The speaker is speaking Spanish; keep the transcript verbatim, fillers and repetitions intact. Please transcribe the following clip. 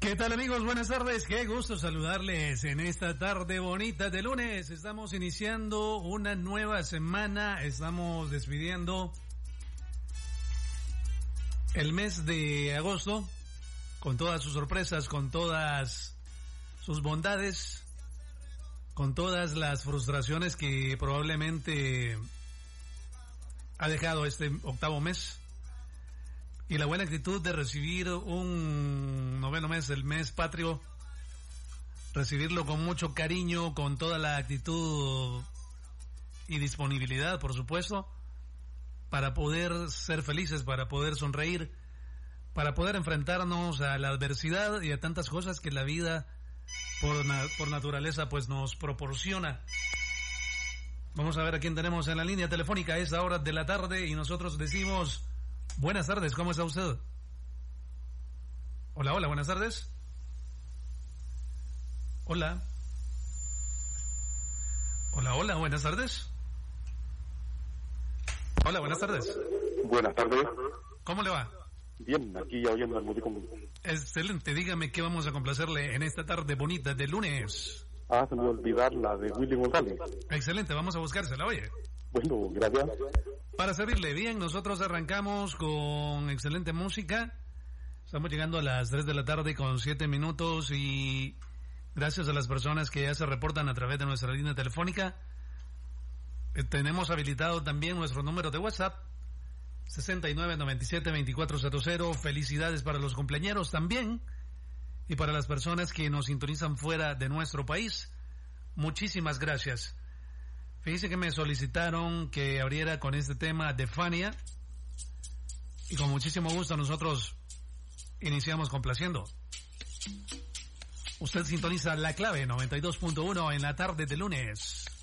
¿Qué tal, amigos? Buenas tardes, qué gusto saludarles en esta tarde bonita de lunes. Estamos iniciando una nueva semana, estamos despidiendo el mes de agosto con todas sus sorpresas, con todas sus bondades, con todas las frustraciones que probablemente ha dejado este octavo mes. Y la buena actitud de recibir un noveno mes, el mes patrio, recibirlo con mucho cariño, con toda la actitud y disponibilidad, por supuesto, para poder ser felices, para poder sonreír, para poder enfrentarnos a la adversidad y a tantas cosas que la vida por, na- por naturaleza pues nos proporciona. Vamos a ver a quién tenemos en la línea telefónica a esta hora de la tarde y nosotros decimos... Buenas tardes, ¿cómo está usted? Hola, hola, buenas tardes. Hola. Hola, hola, buenas tardes. Hola, buenas tardes. Buenas tardes. ¿Cómo le va? Bien, aquí ya oyendo al músico. Excelente, dígame qué vamos a complacerle en esta tarde bonita de lunes. Ah, se me olvidó olvidar la de Willy González. Excelente, vamos a buscársela, oye. Bueno, gracias. Para servirle bien, nosotros arrancamos con excelente música. Estamos llegando a las tres de la tarde con siete minutos y gracias a las personas que ya se reportan a través de nuestra línea telefónica. Eh, tenemos habilitado también nuestro número de WhatsApp, sesenta y nueve noventa y siete veinticuatro cero cero. Felicidades para los cumpleañeros también y para las personas que nos sintonizan fuera de nuestro país. Muchísimas gracias. Fíjense que me solicitaron que abriera con este tema de Fania y con muchísimo gusto nosotros iniciamos complaciendo. Usted sintoniza La Clave noventa y dos punto uno en la tarde de lunes.